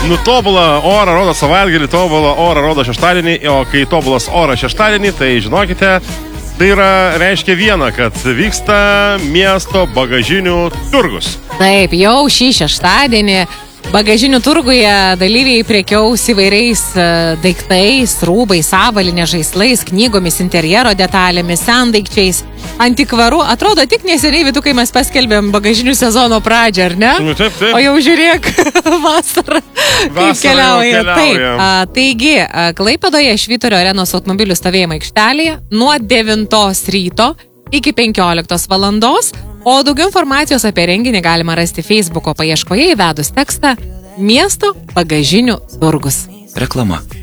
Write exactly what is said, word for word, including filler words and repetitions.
Nu, tobulą orą rodo savaitgalį, tobulą orą rodo šeštadienį, o kai tobulas oras šeštadienį, tai žinokite, tai yra, reiškia vieną, kad vyksta miesto bagažinių turgus. Taip, jau šį šeštadienį bagažinių turguje dalyviai prekiaus įvairiais daiktais, rūbais, avalinės žaislais, knygomis, interjero detalėmis, sendaikčiais, antikvaru. Atrodo, tik neseniai, Vitu, kai mes paskelbėm bagažinių sezono pradžią, ar ne? Nu, taip, taip. O jau žiūrėk, vasara, kaip keliauja. Taip, a, taigi, a, Klaipėdoje Švyturio arenos automobilių stovėjimo aikštelėje nuo devintos ryto iki penkioliktos valandos, o daugiau informacijos apie renginį galima rasti Facebooko paieškoje įvedus tekstą Miesto bagažinių turgus. Reklama.